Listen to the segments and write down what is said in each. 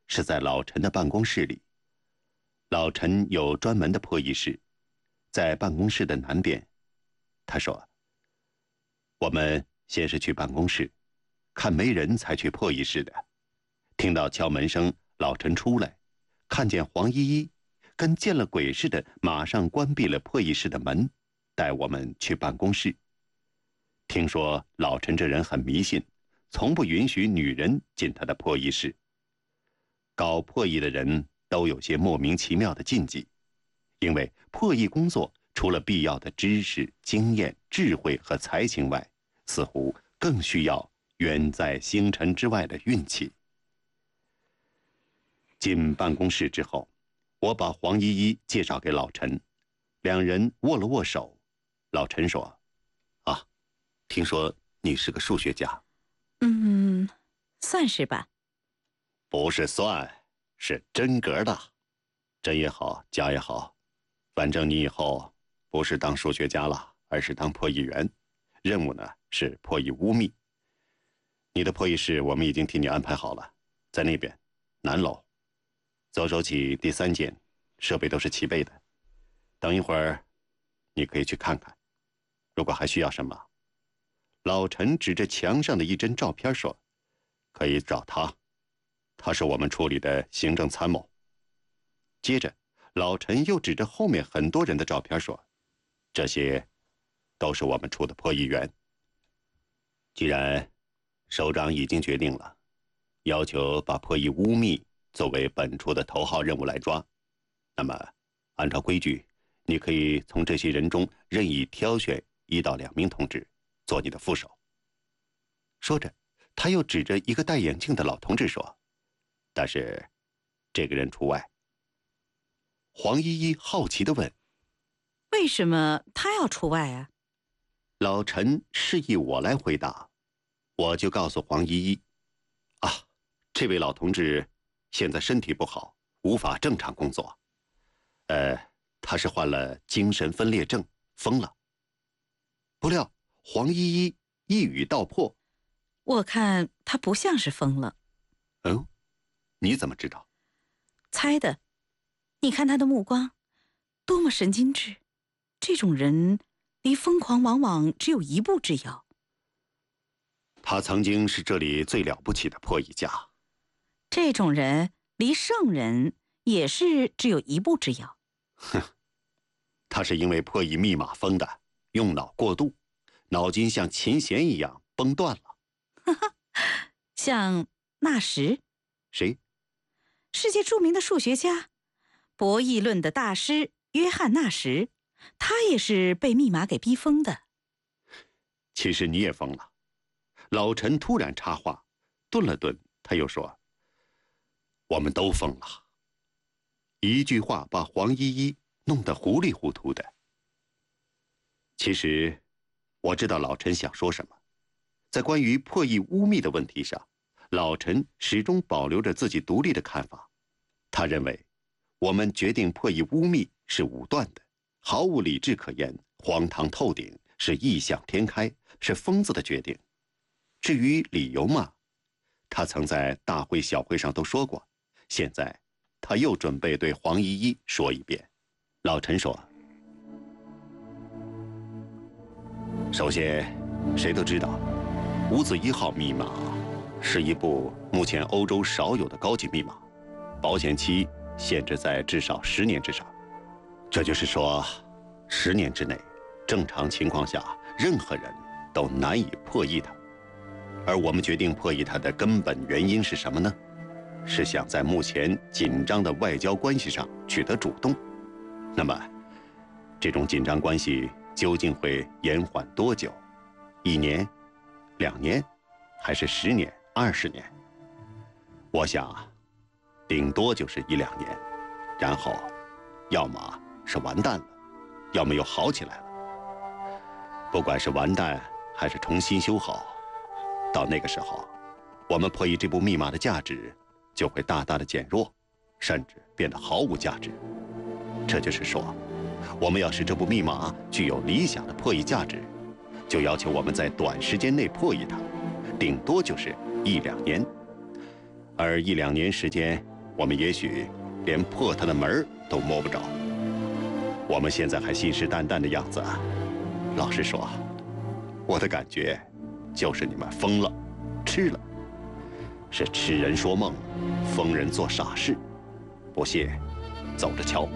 是在老陈的办公室里。老陈有专门的破译室，在办公室的南边。他说：“我们先是去办公室，看没人才去破译室的。听到敲门声，老陈出来，看见黄依依，跟见了鬼似的，马上关闭了破译室的门，带我们去办公室。听说老陈这人很迷信，从不允许女人进他的破译室。搞破译的人都有些莫名其妙的禁忌，因为破译工作除了必要的知识、经验、智慧和才情外，似乎更需要远在星辰之外的运气。进办公室之后，我把黄依依介绍给老陈，两人握了握手。老陈说：“啊，听说你是个数学家。”“ 算是吧。”“ 不是算，是真格的。真也好，假也好，反正你以后不是当数学家了，而是当破译员。任务呢是破译污蔑。你的破译室我们已经替你安排好了，在那边，南楼。左手起第3间，设备都是齐备的。等一会儿，你可以去看看。如果还需要什么。”老陈指着墙上的一张照片说：“可以找他，他是我们处里的行政参谋。”接着，老陈又指着后面很多人的照片说：“这些都是我们处的破译员。既然首长已经决定了，要求把破译污蔑作为本处的头号任务来抓，那么按照规矩，你可以从这些人中任意挑选1到2名同志做你的副手。”说着，他又指着一个戴眼镜的老同志说：“但是这个人除外。”黄依依好奇地问：“ 为什么他要除外啊？” 老陈示意我来回答，我就告诉黄依依：“啊，这位老同志现在身体不好，无法正常工作。他是患了精神分裂症，疯了。”不料黄依依一语道破：“ 我看他不像是疯了。”“ 哦，你怎么知道？”“ 猜的。你看他的目光，多么神经质！这种人离疯狂往往只有一步之遥。”“ 他曾经是这里最了不起的破译家。”“ 这种人离圣人也是只有一步之遥。”“ 哼，他是因为破译密码疯的，用脑过度，脑筋像琴弦一样崩断了。”“ 哈哈，像纳什。”“ 谁？”“ 世界著名的数学家，博弈论的大师约翰纳什，他也是被密码给逼疯的。”“ 其实你也疯了。”老陈突然插话，顿了顿，他又说：“我们都疯了。”一句话把黄依依弄得糊里糊涂的。其实我知道老陈想说什么，在关于破译污蔑的问题上，老陈始终保留着自己独立的看法。他认为我们决定破译污蔑是武断的，毫无理智可言，荒唐透顶，是异想天开，是疯子的决定。至于理由嘛，他曾在大会小会上都说过，现在他又准备对黄依依说一遍。老陈说：“首先，谁都知道，五子1号密码是一部目前欧洲少有的高级密码，保险期限制在至少10年之上。这就是说，10年之内，正常情况下，任何人都难以破译它。而我们决定破译它的根本原因是什么呢？是想在目前紧张的外交关系上取得主动。那么，这种紧张关系究竟会延缓多久？1年、2年，还是10年、20年？我想，顶多就是1、2年，然后，要么是完蛋了，要么又好起来了。不管是完蛋还是重新修好，到那个时候，我们破译这部密码的价值就会大大的减弱，甚至变得毫无价值。这就是说，我们要使这部密码具有理想的破译价值，就要求我们在短时间内破译它，顶多就是1、2年。而1、2年时间我们也许连破它的门都摸不着。我们现在还信誓旦旦的样子，老实说，我的感觉就是你们疯了，痴了，是痴人说梦，疯人做傻事。不信，走着瞧。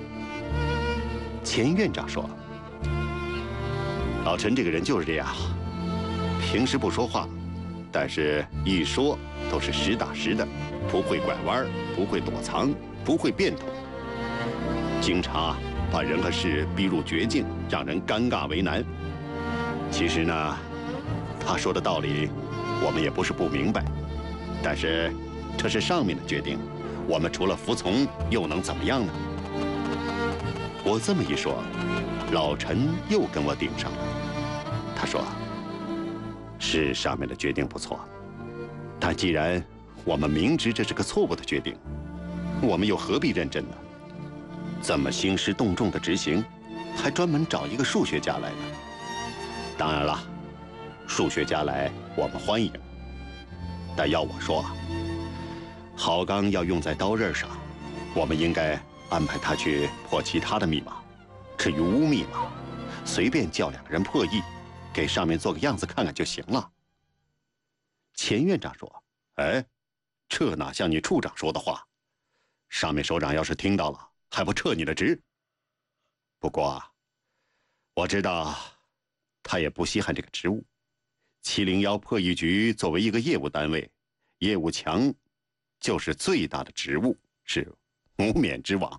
钱院长说：“老陈这个人就是这样，平时不说话，但是一说都是实打实的，不会拐弯，不会躲藏，不会变通，经常把人和事逼入绝境，让人尴尬为难。其实呢，他说的道理，我们也不是不明白，但是这是上面的决定，我们除了服从又能怎么样呢？”我这么一说，老陈又跟我顶上了。他说：“是上面的决定不错，但既然我们明知这是个错误的决定，我们又何必认真呢？这么兴师动众的执行，还专门找一个数学家来呢。当然了，数学家来我们欢迎，但要我说啊，好钢要用在刀刃上，我们应该安排他去破其他的密码。至于污密码，随便叫2个人破译，给上面做个样子看看就行了。”钱院长说：“哎，这哪像你处长说的话？上面首长要是听到了，还不撤你的职？不过啊，我知道他也不稀罕这个职务。701破译局作为一个业务单位，业务强就是最大的职务，是无冕之王。”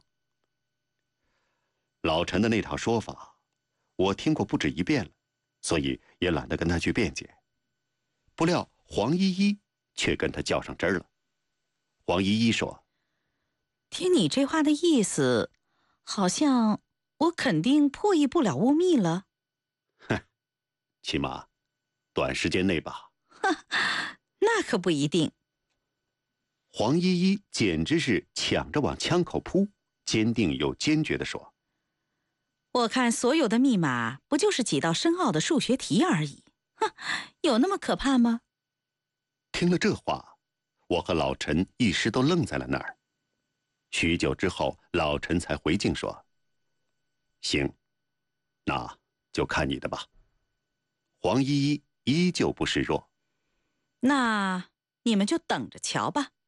老陈的那套说法，我听过不止一遍了，所以也懒得跟他去辩解。不料黄依依却跟他较上真儿了。黄依依说：“ 听你这话的意思，好像我肯定破译不了污密了。”“ 哼，起码短时间内吧。”“ 那可不一定。” 黄依依简直是抢着往枪口扑，坚定又坚决地说：“ 我看所有的密码不就是几道深奥的数学题而已，哼，有那么可怕吗？” 听了这话，我和老陈一时都愣在了那儿。许久之后，老陈才回敬说：“行，那就看你的吧。”黄依依依旧不示弱。 “那你们就等着瞧吧。”